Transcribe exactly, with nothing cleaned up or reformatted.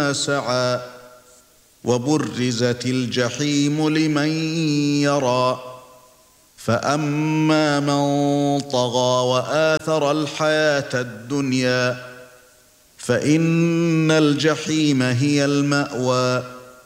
ما سعى وبرزت الجحيم لمن يرى فأما من طغى وآثر الحياة الدنيا فإن الجحيم هي المأوى